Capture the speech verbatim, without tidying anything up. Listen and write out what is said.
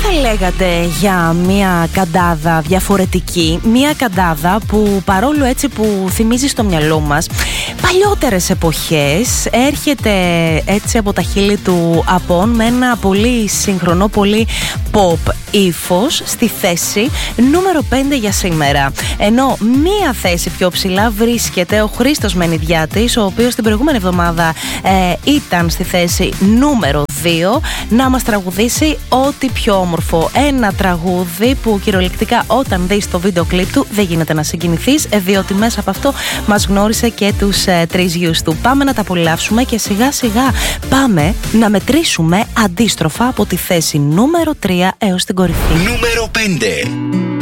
θα λέγατε για μια καντάδα διαφορετική, μια καντάδα που παρόλο έτσι που θυμίζει στο μυαλό μας παλιότερες εποχές, έρχεται έτσι από τα χείλη του Απών με ένα πολύ σύγχρονο, πολύ pop ύφος στη θέση νούμερο πέντε για σήμερα. Ενώ μία θέση πιο ψηλά βρίσκεται ο Χρήστος Μενιδιάτης, ο οποίος την προηγούμενη εβδομάδα ε, ήταν στη θέση νούμερο δύο να μας τραγουδήσει ό,τι πιο όμορφο. Ένα τραγούδι που κυριολεκτικά όταν δεις το βίντεο κλιπ του δεν γίνεται να συγκινηθείς, διότι μέσα από αυτό μας γνώρισε και τους ε, τρεις γιους του. Πάμε να τα απολαύσουμε και σιγά σιγά πάμε να μετρήσουμε αντίστροφα από τη θέση νούμερο τρία έως την κορυφή. Νούμερο πέντε.